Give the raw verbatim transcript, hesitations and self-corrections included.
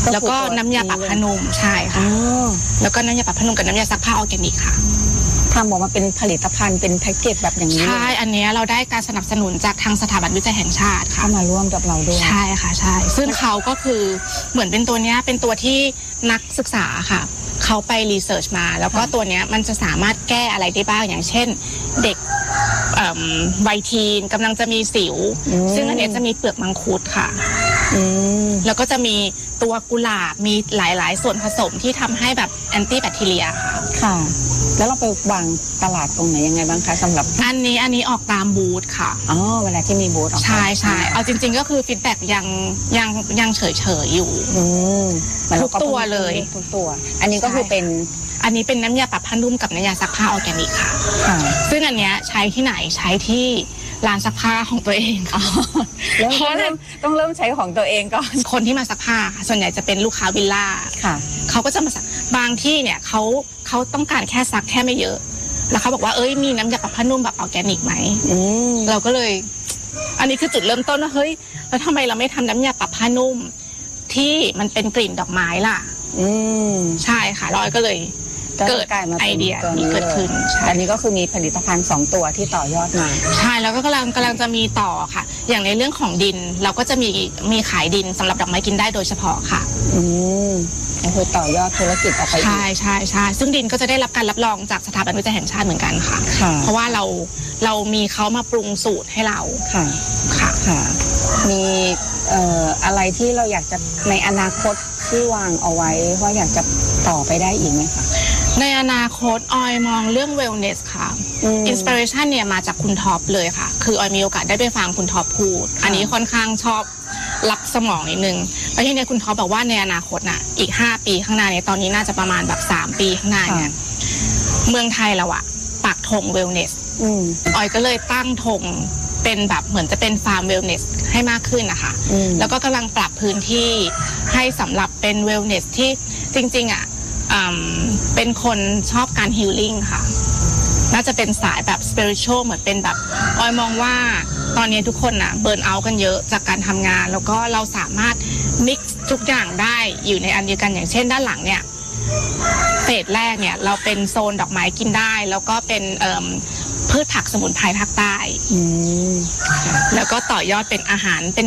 แล้วก็น้ำยาปรับผ้านุ่มใช่ค่ะแล้วก็น้ำยาปรับผ้านุ่มกับน้ำยาซักผ้าออร์แกนิกค่ะทำออกมาเป็นผลิตภัณฑ์เป็นแพ็กเกจแบบอย่างนี้ใช่อันนี้เราได้การสนับสนุนจากทางสถาบันวิจัยแห่งชาติค่ะเข้ามาร่วมกับเราด้วยใช่ค่ะใช่ซึ่งเขาก็คือเหมือนเป็นตัวนี้เป็นตัวที่นักศึกษาค่ะเขาไปรีเสิร์ชมาแล้วก็ตัวนี้มันจะสามารถแก้อะไรได้บ้างอย่างเช่นเด็กวัยทีนกำลังจะมีสิวซึ่งอันนี้จะมีเปลือกมังคุดค่ะแล้วก็จะมีตัวกุหลาบมีหลายๆส่วนผสมที่ทำให้แบบแอนตี้แบคทีเรียค่ะค่ะแล้วเราไปวางตลาดตรงไหนยังไงบ้างคะสำหรับอันนี้อันนี้ออกตามบูธค่ะอ๋อเวลาที่มีบูธใช่ใช่เอาจริงๆก็คือฟีดแบ็กยังยังยังเฉยเฉยอยู่ทุกตัวเลยทุกตัวอันนี้ก็คือเป็นอันนี้เป็นน้ำยาปรับผ้านุ่มกับน้ำยาซักผ้าออร์แกนิกค่ะซึ่งอันเนี้ยใช้ที่ไหนใช้ที่ร้านซักผ้าของตัวเองเพราะต้องเริ่มใช้ของตัวเองก่อนคนที่มาซักผ้าส่วนใหญ่จะเป็นลูกค้าวิลล่าเขาก็จะมาซักบางที่เนี่ยเขาเขาต้องการแค่ซักแค่ไม่เยอะแล้วเขาบอกว่าเอ้ยมีน้ำยาปรับผ้านุ่มแบบออร์แกนิกไหมเราก็เลยอันนี้คือจุดเริ่มต้นว่าเฮ้ยแล้วทำไมเราไม่ทำน้ำยาปรับผ้านุ่มที่มันเป็นกลิ่นดอกไม้ล่ะใช่ค่ะเราก็เลยเกิดไอเดียนี้เกิดขึ้นอันนี้ก็คือมีผลิตภัณฑ์สองตัวที่ต่อยอดมาใช่แล้วก็กำลังกำลังจะมีต่อค่ะอย่างในเรื่องของดินเราก็จะมีมีขายดินสำหรับดอกไม้กินได้โดยเฉพาะค่ะอืมก็คือต่อยอดธุรกิจออกไปใช่ใช่ใช่ซึ่งดินก็จะได้รับการรับรองจากสถาบันวิจัยแห่งชาติเหมือนกันค่ะเพราะว่าเราเรามีเขามาปรุงสูตรให้เราค่ะค่ะค่ะมีเอ่ออะไรที่เราอยากจะในอนาคตที่วางเอาไว้ว่าอยากจะต่อไปได้อีกไหมคะในอนาคตออยมองเรื่อง wellness ค่ะอินสปิเรชันเนี่ยมาจากคุณท็อปเลยค่ะคือออยมีโอกาสได้ไปฟังคุณท็อปพูดอันนี้ค่อนข้างชอบรับสมองนิดนึงแล้วทีนี้คุณท็อปบอกว่าในอนาคตน่ะอีกห้าปีข้างหน้าเนี่ยตอนนี้น่าจะประมาณแบบสามปีข้างหน้าเนี่ยเมืองไทยเราอะปักธง wellness ออยก็เลยตั้งธงเป็นแบบเหมือนจะเป็นฟาร์ม wellness ให้มากขึ้นนะคะแล้วก็กำลังปรับพื้นที่ให้สำหรับเป็น wellness ที่จริงๆอะเป็นคนชอบการฮีลลิ่งค่ะน่าจะเป็นสายแบบสปิริตชัลเหมือนเป็นแบบออยมองว่าตอนนี้ทุกคนน่ะเบิร์นเอาท์กันเยอะจากการทำงานแล้วก็เราสามารถมิกซ์ทุกอย่างได้อยู่ในอันเดียวกันอย่างเช่นด้านหลังเนี่ยเฟสแรกเนี่ยเราเป็นโซนดอกไม้กินได้แล้วก็เป็นพืชผักสมุนไพรภาคใต้แล้วก็ต่อยอดเป็นอาหารเป็น